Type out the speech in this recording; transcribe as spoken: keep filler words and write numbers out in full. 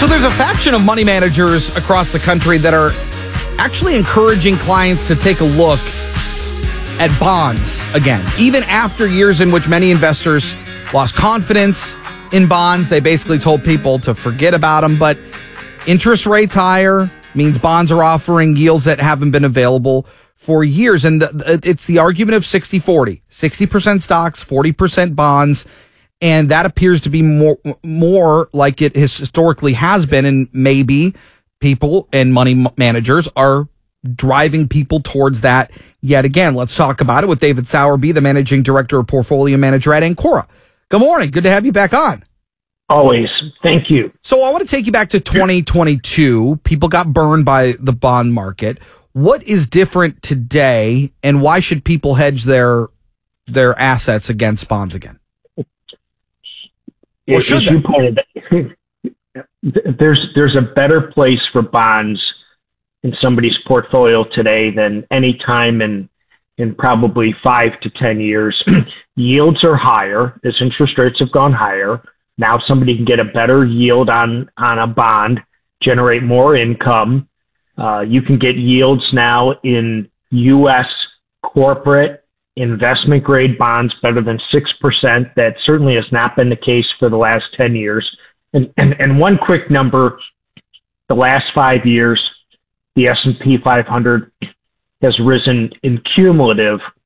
So there's a faction of money managers across the country that are actually encouraging clients to take a look at bonds again. Even after years in which many investors lost confidence in bonds, they basically told people to forget about them. But interest rates higher means bonds are offering yields that haven't been available for years. And the, it's the argument of sixty forty, sixty percent stocks, forty percent bonds. And that appears to be more, more like it historically has been. And maybe people and money managers are driving people towards that yet again. Let's talk about it with David Sowerby, the managing director of portfolio manager at Ancora. Good morning. Good to have you back on. Always. Thank you. So I want to take you back to twenty twenty-two. People got burned by the bond market. What is different today, and why should people hedge their their assets against bonds again? Or should As you pointed out, there's there's a better place for bonds in somebody's portfolio today than any time in in probably five to ten years. Yields are higher as interest rates have gone higher. Now somebody can get a better yield on on a bond, generate more income. Uh, you can get yields now in U S corporate investment grade bonds better than six percent. That certainly has not been the case for the last ten years. And, and, and one quick number, the last five years, the S and P five hundred has risen in cumulative